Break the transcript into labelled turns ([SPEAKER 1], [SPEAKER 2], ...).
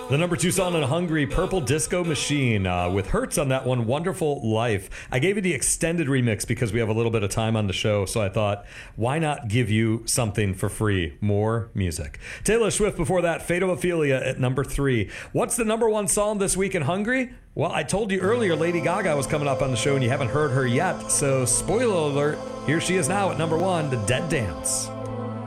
[SPEAKER 1] The number 2 song in Hungary, Purple Disco Machine, with Hertz on that one, Wonderful Life. I gave you the extended remix because we have a little bit of time on the show, so I thought, why not give you something for free? More music. Taylor Swift before that, Fate of Ophelia at number 3. What's the number 1 song this week in Hungary? Well, I told you earlier Lady Gaga was coming up on the show and you haven't heard her yet, so spoiler alert, here she is now at number 1, The Dead Dance.